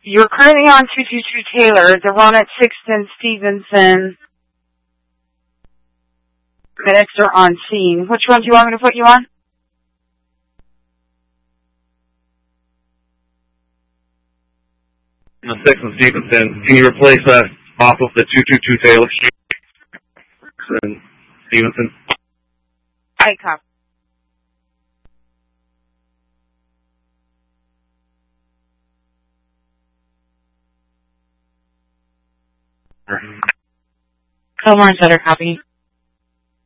You're currently on 222 Taylor. They're on at 6th and Stevenson. Medics are on scene. Which one do you want me to put you on? The 6th and Stevenson. Can you replace that off of the 222 Taylor and Stevenson? I copy. Kilmore Center, copy.